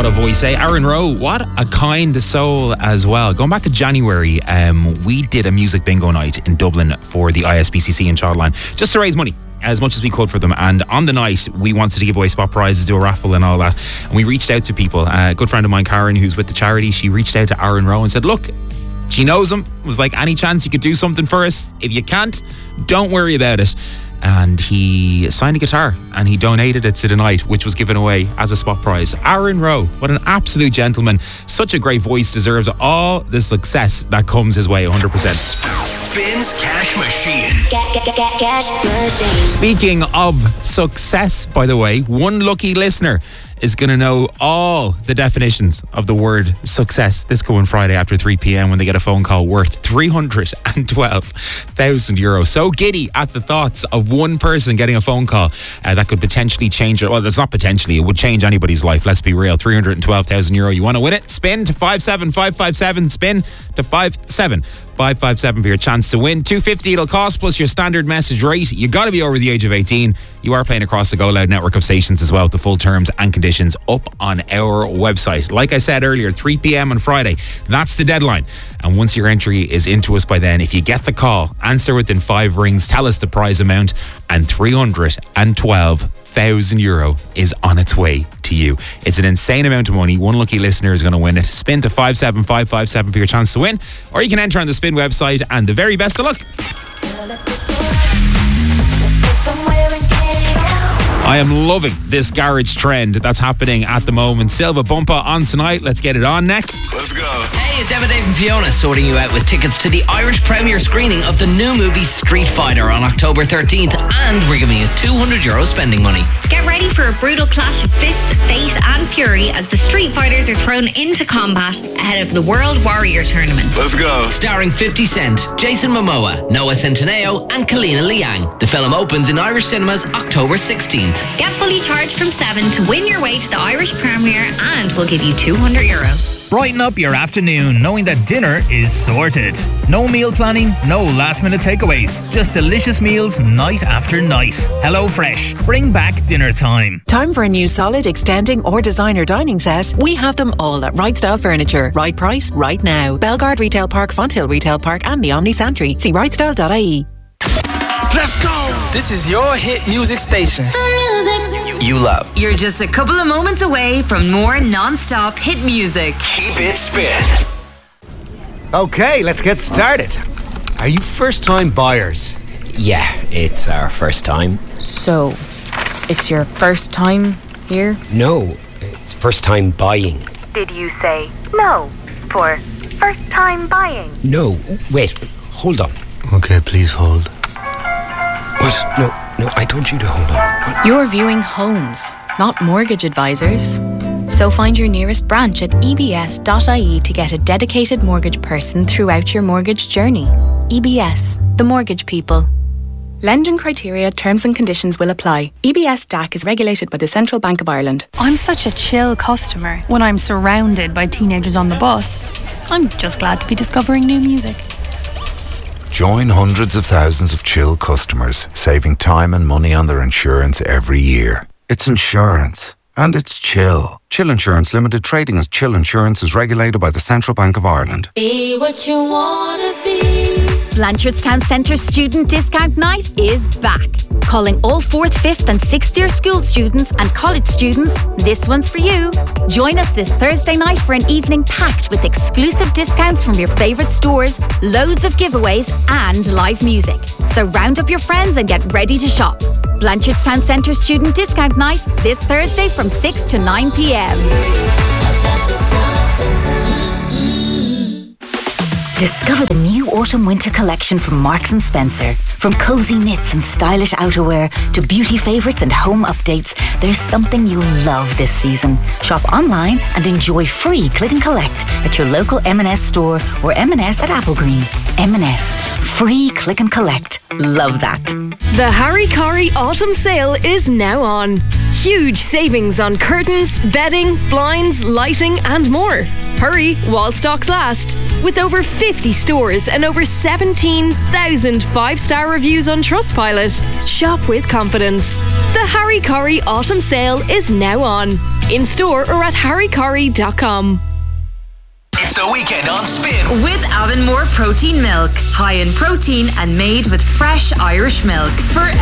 La Voice. Aaron Rowe, what a kind soul as well. Going back to January, we did a music bingo night in Dublin for the ISBCC in Childline, just to raise money as much as we could for them. And on the night, we wanted to give away spot prizes, do a raffle and all that. And we reached out to people. A good friend of mine, Karen, who's with the charity, she reached out to Aaron Rowe and said, look, she knows him. It was like, any chance you could do something for us? If you can't, don't worry about it. And he signed a guitar and he donated it to the night, which was given away as a spot prize. Aaron Rowe, what an absolute gentleman. Such a great voice, deserves all the success that comes his way, 100%. Spins Cash Machine. Cash Machine. Speaking of success, by the way, one lucky listener is going to know all the definitions of the word success this coming Friday after 3 p.m. when they get a phone call worth €312,000. So giddy at the thoughts of one person getting a phone call that could potentially change it. Well, that's not potentially, it would change anybody's life. Let's be real. €312,000. You want to win it? Spin to 57557. Spin to 57557 for your chance to win. $250 it'll cost plus your standard message rate. You got to be over the age of 18. You are playing across the Go Loud network of stations as well, with the full terms and conditions up on our website. Like I said earlier, 3 p.m. on Friday, that's the deadline. And once your entry is into us by then, if you get the call, answer within 5 rings, tell us the prize amount, and €312,000 is on its way to you. It's an insane amount of money. One lucky listener is going to win it. Spin to 57557 for your chance to win, or you can enter on the Spin website. And the very best of luck. I am loving this garage trend that's happening at the moment. Silva Bumpa on tonight. Let's get it on next. Let's go. Hey, it's Emma, Dave and Fiona sorting you out with tickets to the Irish premiere screening of the new movie Street Fighter on October 13th, and we're giving you €200 spending money. Get ready for a brutal clash of fists, fate and fury as the Street Fighters are thrown into combat ahead of the World Warrior Tournament. Let's go. Starring 50 Cent, Jason Momoa, Noah Centineo and Kalina Liang. The film opens in Irish cinemas October 16th. Get fully charged from 7 to win your way to the Irish premiere, and we'll give you €200. Brighten up your afternoon knowing that dinner is sorted. No meal planning, no last minute takeaways. Just delicious meals night after night. HelloFresh. Bring back dinner time. Time for a new solid, extending or designer dining set? We have them all at Right Style Furniture. Right price, right now. Belgard Retail Park, Fonthill Retail Park and the Omni Santry. See rightstyle.ie. Let's go. This is your hit music station. You love. You're just a couple of moments away from more non-stop hit music. Keep it spin. Okay, let's get started. Are you first-time buyers? Yeah, it's our first time. So, it's your first time here? No, it's first time buying. Did you say no for first time buying? No, wait, hold on. Okay, please hold. What? No, I told you to hold on. What? You're viewing homes, not mortgage advisors. So find your nearest branch at ebs.ie to get a dedicated mortgage person throughout your mortgage journey. EBS, the mortgage people. Lending criteria, terms and conditions will apply. EBS DAC is regulated by the Central Bank of Ireland. I'm such a chill customer when I'm surrounded by teenagers on the bus. I'm just glad to be discovering new music. Join hundreds of thousands of Chill customers, saving time and money on their insurance every year. It's insurance. And it's Chill. Chill Insurance Limited, trading as Chill Insurance, is regulated by the Central Bank of Ireland. Be what you wanna be. Blanchardstown Centre Student Discount Night is back. Calling all 4th, 5th and 6th year school students and college students, this one's for you. Join us this Thursday night for an evening packed with exclusive discounts from your favourite stores, loads of giveaways and live music. So round up your friends and get ready to shop. Blanchardstown Centre Student Discount Night this Thursday from 6 to 9 p.m. Discover the new autumn-winter collection from Marks & Spencer. From cozy knits and stylish outerwear to beauty favourites and home updates, there's something you'll love this season. Shop online and enjoy free click and collect at your local M&S store or M&S at Applegreen. M&S. Free click and collect. Love that. The Harry Corrie Autumn Sale is now on. Huge savings on curtains, bedding, blinds, lighting and more. Hurry while stocks last. With over 50 stores and over 17,000 5-star reviews on Trustpilot. Shop with confidence. The Harry Corrie Autumn Sale is now on. In store or at harrycorrie.com. It's the weekend on Spin. With Avonmore Protein Milk. High in protein and made with fresh Irish milk. For